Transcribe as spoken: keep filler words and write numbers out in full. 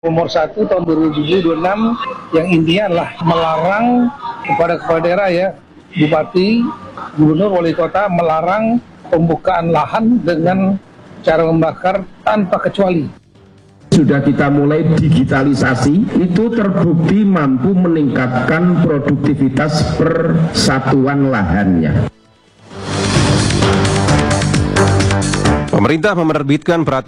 Nomor satu tahun dua ribu dua puluh enam yang intinya adalah melarang kepada kepala daerah ya, bupati, gubernur, wali kota melarang pembukaan lahan dengan cara membakar tanpa kecuali. Sudah kita mulai digitalisasi, itu terbukti mampu meningkatkan produktivitas persatuan lahannya. Pemerintah menerbitkan peraturan